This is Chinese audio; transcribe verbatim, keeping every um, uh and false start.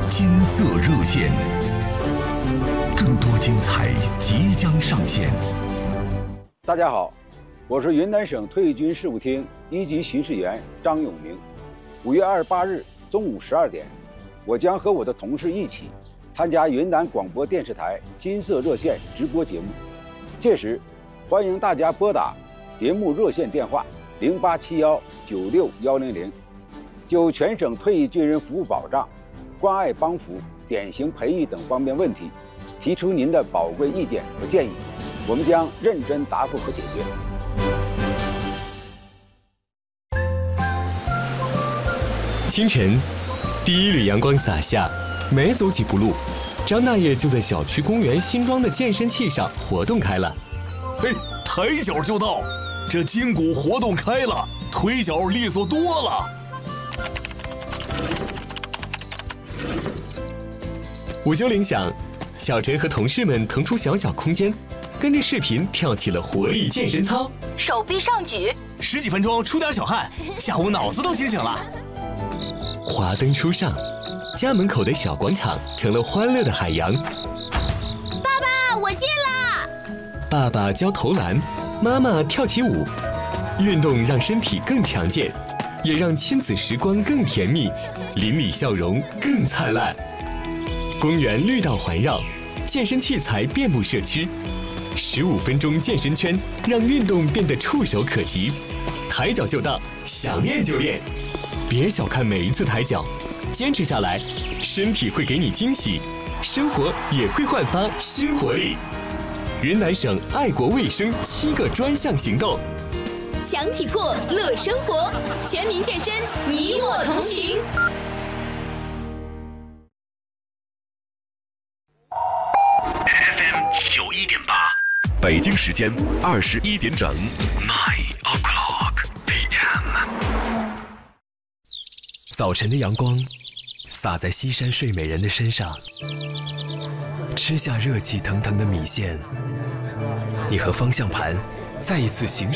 金色热线，更多精彩即将上线。 大家好，我是云南省退役军事务厅一级巡视员张永明。五月二十八日中午十二点，我将和我的同事一起参加云南广播电视台金色热线直播节目。届时，欢迎大家拨打节目热线电话零八七幺九六幺零零，就全省退役军人服务保障、关爱帮扶、典型培育等方面问题，提出您的宝贵意见和建议，我们将认真答复和解决。 清晨，第一缕阳光洒下，没走几步路，张大爷就在小区公园新装的健身器上活动开了。 嘿，抬脚就到，这筋骨活动开了，腿脚利索多了。 午休铃响，小陈和同事们腾出小小空间，跟着视频跳起了活力健身操， 手臂上举， 十几分钟出点小汗，下午脑子都清醒了。 华灯初上，家门口的小广场成了欢乐的海洋。 爸爸，我进啦！ 爸爸教投篮，妈妈跳起舞，运动让身体更强健，也让亲子时光更甜蜜，邻里笑容更灿烂。公园绿道环绕，健身器材遍布社区，十五分钟健身圈让运动变得触手可及，抬脚就到，想练就练。别小看每一次抬脚，坚持下来，身体会给你惊喜，生活也会焕发新活力。云南省爱国卫生七个专项行动， 强体魄乐生活，全民健身，你我同行。 F M 九一点八，北京时间二十一点整 ，nine o'clock p m。 早晨的阳光洒在西山睡美人的身上，吃下热气腾腾的米线，你和方向盘再一次行驶。